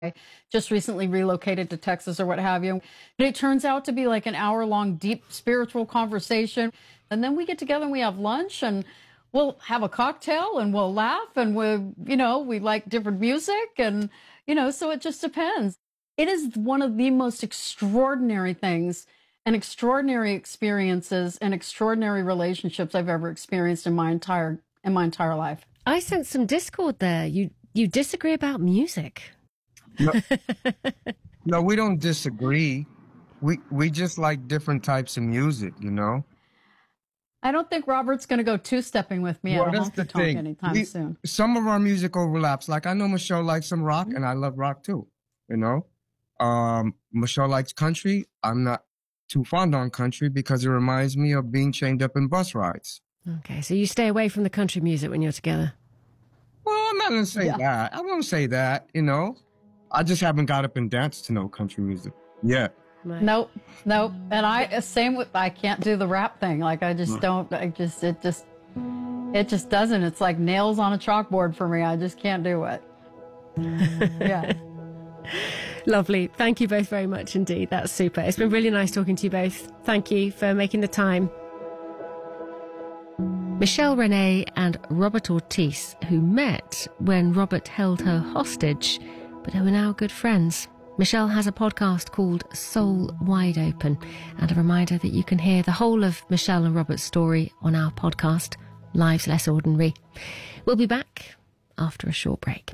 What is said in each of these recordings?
I just recently relocated to Texas or what have you. And it turns out to be like an hour-long deep spiritual conversation. And then we get together and we have lunch and we'll have a cocktail and we'll laugh and we like different music and, so it just depends. It is one of the most extraordinary things and extraordinary experiences and extraordinary relationships I've ever experienced in my entire life. I sense some discord there. You disagree about music. No, we don't disagree. We just like different types of music, I don't think Robert's going to go two-stepping with me at a honky-tonk anytime soon. Some of our music overlaps. Like, I know Michelle likes some rock, and I love rock too, Michelle likes country. I'm not too fond on country because it reminds me of being chained up in bus rides. Okay, so you stay away from the country music when you're together? Well, I'm not going to say that. I won't say that, I just haven't got up and danced to no country music yet. Right. Nope. And I can't do the rap thing. Like, I just don't, it just doesn't. It's like nails on a chalkboard for me. I just can't do it. Yeah. Lovely. Thank you both very much indeed. That's super. It's been really nice talking to you both. Thank you for making the time. Michelle Renee and Robert Ortiz, who met when Robert held her hostage, but who are now good friends. Michelle has a podcast called Soul Wide Open, and a reminder that you can hear the whole of Michelle and Robert's story on our podcast, Lives Less Ordinary. We'll be back after a short break.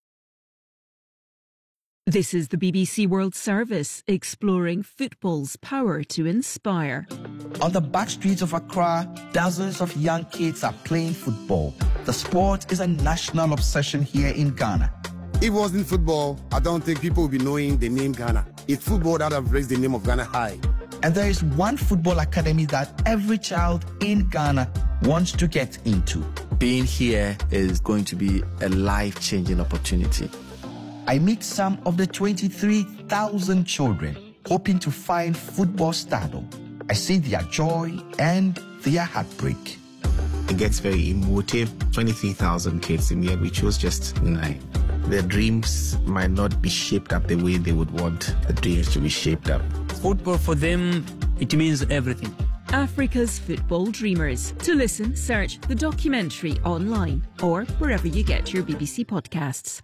This is the BBC World Service, exploring football's power to inspire. On the back streets of Accra, dozens of young kids are playing football. The sport is a national obsession here in Ghana. If it wasn't football, I don't think people would be knowing the name Ghana. It's football that have raised the name of Ghana high. And there is one football academy that every child in Ghana wants to get into. Being here is going to be a life-changing opportunity. I meet some of the 23,000 children hoping to find football stardom. I see their joy and their heartbreak. It gets very emotive. 23,000 kids in here, we chose just 9. Their dreams might not be shaped up the way they would want the dreams to be shaped up. Football for them, it means everything. Africa's Football Dreamers. To listen, search the documentary online or wherever you get your BBC podcasts.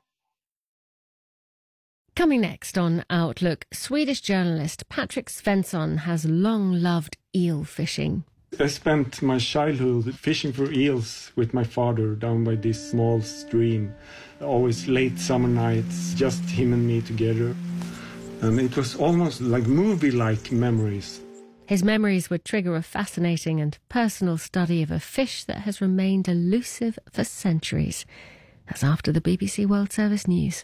Coming next on Outlook, Swedish journalist Patrik Svensson has long loved eel fishing. I spent my childhood fishing for eels with my father down by this small stream. Always late summer nights, just him and me together. And it was almost like movie-like memories. His memories would trigger a fascinating and personal study of a fish that has remained elusive for centuries. That's after the BBC World Service News.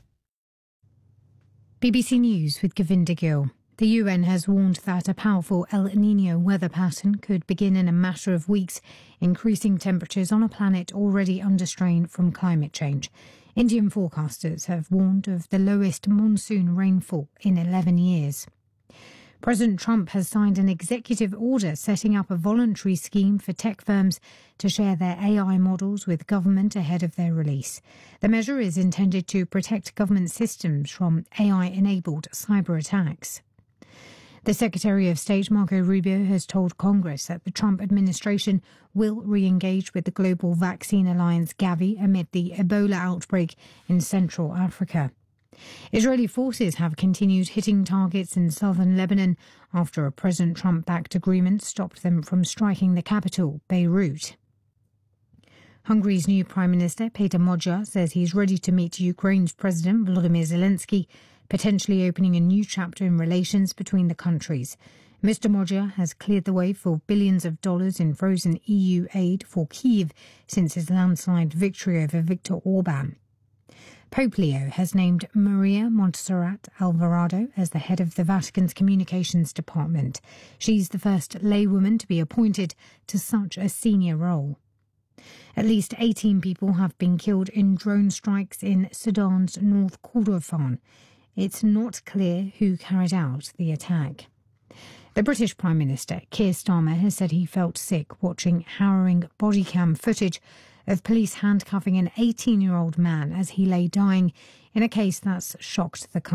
BBC News with Govinda Gill. The UN has warned that a powerful El Niño weather pattern could begin in a matter of weeks, increasing temperatures on a planet already under strain from climate change. Indian forecasters have warned of the lowest monsoon rainfall in 11 years. President Trump has signed an executive order setting up a voluntary scheme for tech firms to share their AI models with government ahead of their release. The measure is intended to protect government systems from AI-enabled cyber attacks. The Secretary of State, Marco Rubio, has told Congress that the Trump administration will re-engage with the global vaccine alliance Gavi amid the Ebola outbreak in Central Africa. Israeli forces have continued hitting targets in southern Lebanon after a President Trump-backed agreement stopped them from striking the capital, Beirut. Hungary's new Prime Minister, Peter Magyar, says he's ready to meet Ukraine's President, Volodymyr Zelensky, potentially opening a new chapter in relations between the countries. Mr. Magyar has cleared the way for billions of dollars in frozen EU aid for Kyiv since his landslide victory over Viktor Orban. Pope Leo has named Maria Montserrat Alvarado as the head of the Vatican's communications department. She's the first laywoman to be appointed to such a senior role. At least 18 people have been killed in drone strikes in Sudan's North Kordofan. It's not clear who carried out the attack. The British Prime Minister, Keir Starmer, has said he felt sick watching harrowing body cam footage of police handcuffing an 18-year-old man as he lay dying in a case that's shocked the country.